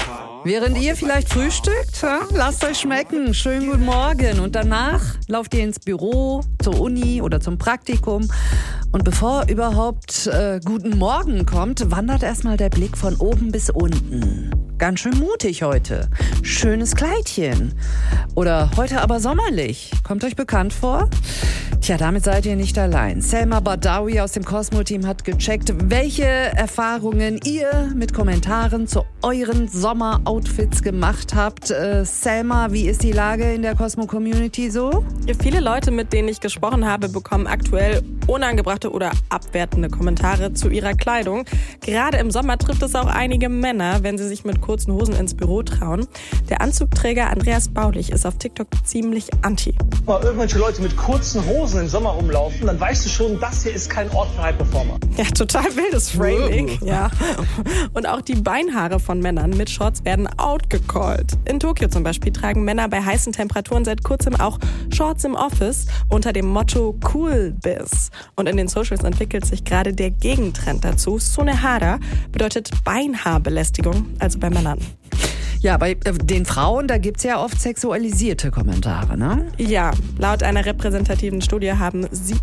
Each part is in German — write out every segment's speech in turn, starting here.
Während ihr vielleicht frühstückt, lasst euch schmecken. Schönen guten Morgen. Und danach lauft ihr ins Büro, zur Uni oder zum Praktikum. Und bevor überhaupt Guten Morgen kommt, wandert erstmal der Blick von oben bis unten. Ganz schön mutig heute. Schönes Kleidchen. Oder heute aber sommerlich. Kommt euch bekannt vor? Tja, damit seid ihr nicht allein. Selma Badawi aus dem Cosmo-Team hat gecheckt, welche Erfahrungen ihr mit Kommentaren zu euren Sommeroutfits gemacht habt. Selma, wie ist die Lage in der Cosmo-Community so? Viele Leute, mit denen ich gesprochen habe, bekommen aktuell unangebrachte oder abwertende Kommentare zu ihrer Kleidung. Gerade im Sommer trifft es auch einige Männer, wenn sie sich mit kurzen Hosen ins Büro trauen. Der Anzugträger Andreas Baulich ist auf TikTok ziemlich anti. Mal irgendwelche Leute mit kurzen Hosen im Sommer rumlaufen, dann weißt du schon, das hier ist kein Ort für High-Performer. Ja, total wildes Framing. Ja. Und auch die Beinhaare von Männern mit Shorts werden outgecallt. In Tokio zum Beispiel tragen Männer bei heißen Temperaturen seit kurzem auch Shorts im Office unter dem Motto Cool Biz. Und in den Socials entwickelt sich gerade der Gegentrend dazu. Sunehara bedeutet Beinhaarbelästigung, also bei Männern. Ja, bei den Frauen, da gibt's ja oft sexualisierte Kommentare, ne? Ja, laut einer repräsentativen Studie haben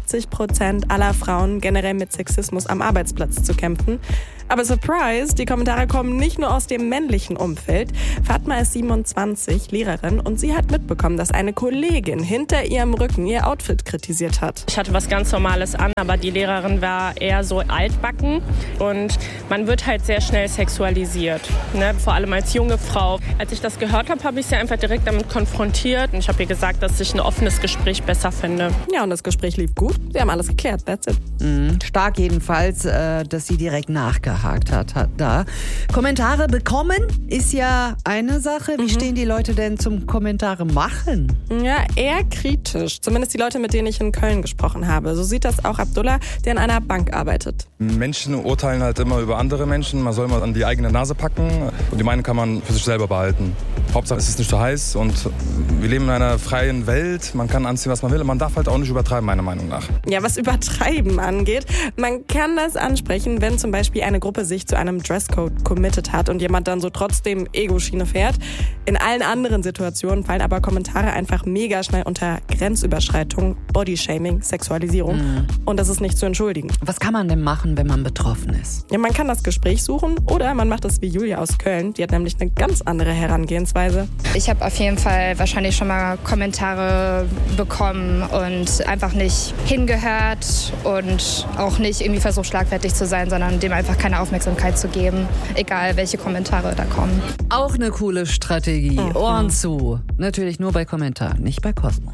70% aller Frauen generell mit Sexismus am Arbeitsplatz zu kämpfen. Aber surprise, die Kommentare kommen nicht nur aus dem männlichen Umfeld. Fatma ist 27, Lehrerin, und sie hat mitbekommen, dass eine Kollegin hinter ihrem Rücken ihr Outfit kritisiert hat. Ich hatte was ganz Normales an, aber die Lehrerin war eher so altbacken und man wird halt sehr schnell sexualisiert, ne? Vor allem als junge Frau. Als ich das gehört habe, habe ich sie einfach direkt damit konfrontiert und ich habe ihr gesagt, dass ich ein offenes Gespräch besser finde. Ja, und das Gespräch lief gut. Sie haben alles geklärt, that's it. Stark jedenfalls, dass sie direkt nachgehakt hat da. Kommentare bekommen ist ja eine Sache. Wie stehen die Leute denn zum Kommentare machen? Ja, eher kritisch. Zumindest die Leute, mit denen ich in Köln gesprochen habe. So sieht das auch Abdullah, der in einer Bank arbeitet. Menschen urteilen halt immer über andere Menschen. Man soll mal an die eigene Nase packen und die Meinung kann man für sich selber behalten. Hauptsache es ist nicht so heiß und wir leben in einer freien Welt. Man kann anziehen, was man will. Und man darf halt auch nicht übertreiben, meiner Meinung nach. Ja, was Übertreiben angeht, man kann das ansprechen, wenn zum Beispiel eine Gruppe sich zu einem Dresscode committed hat und jemand dann so trotzdem Ego-Schiene fährt. In allen anderen Situationen fallen aber Kommentare einfach mega schnell unter Grenzüberschreitung, Bodyshaming, Sexualisierung. Und das ist nicht zu entschuldigen. Was kann man denn machen, wenn man betroffen ist? Ja, man kann das Gespräch suchen oder man macht das wie Julia aus Köln. Die hat nämlich eine ganz andere Herangehensweise. Ich habe auf jeden Fall wahrscheinlich schon mal Kommentare bekommen und einfach nicht hingehört und auch nicht irgendwie versucht, schlagfertig zu sein, sondern dem einfach keine Aufmerksamkeit zu geben, egal welche Kommentare da kommen. Auch eine coole Strategie. Ohren zu. Natürlich nur bei Kommentaren, nicht bei Cosmo.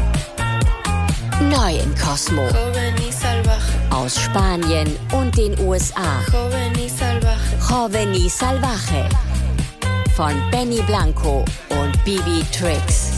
Neu in Cosmo. Aus Spanien und den USA. Joven y Salvaje. Von Benny Blanco und Bibi Tricks.